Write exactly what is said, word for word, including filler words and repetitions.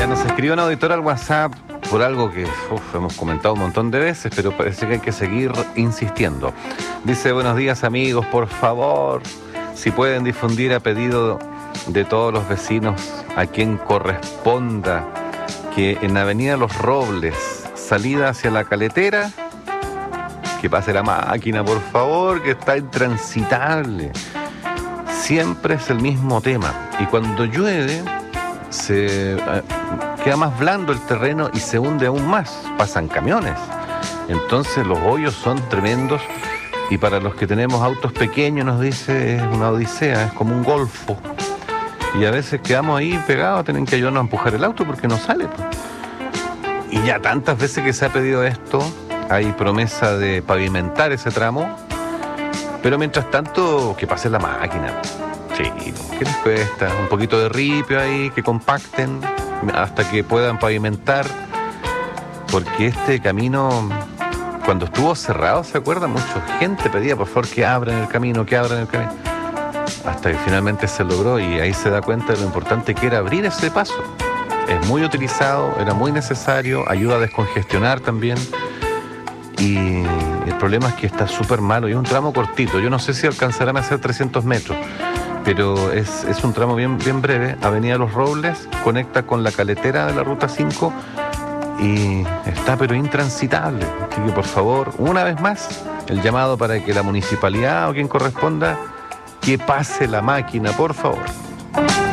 Ya nos escribió un auditor al WhatsApp por algo que uf, hemos comentado un montón de veces, pero parece que hay que seguir insistiendo. Dice: buenos días amigos, por favor, si pueden difundir a pedido de todos los vecinos a quien corresponda, que en Avenida Los Robles, salida hacia la Caletera, que pase la máquina, por favor, que está intransitable. Siempre es el mismo tema. Y cuando llueve, se eh, queda más blando el terreno y se hunde aún más. Pasan camiones. Entonces los hoyos son tremendos. Y para los que tenemos autos pequeños, nos dice, es una odisea, es como un golfo. Y a veces quedamos ahí pegados, tienen que ayudarnos a empujar el auto porque no sale. Y ya tantas veces que se ha pedido esto, hay promesa de pavimentar ese tramo, pero mientras tanto, que pase la máquina. Sí, ¿qué les cuesta? Un poquito de ripio ahí, que compacten hasta que puedan pavimentar, porque este camino, cuando estuvo cerrado, ¿se acuerdan? Mucha gente pedía, por favor, que abran el camino, que abran el camino, hasta que finalmente se logró, y ahí se da cuenta de lo importante que era abrir ese paso. Es muy utilizado, era muy necesario, ayuda a descongestionar también. Y el problema es que está súper malo y es un tramo cortito. Yo no sé si alcanzarán a hacer trescientos metros, pero es, es un tramo bien, bien breve. Avenida Los Robles conecta con la Caletera de la Ruta cinco y está pero intransitable. Así que por favor, una vez más, el llamado para que la municipalidad o quien corresponda, que pase la máquina, por favor.